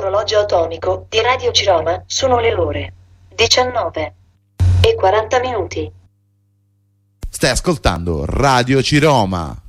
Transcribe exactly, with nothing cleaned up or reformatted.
sull'orologio atomico di Radio Ciroma sono le ore diciannove e quaranta minuti. Stai ascoltando Radio Ciroma.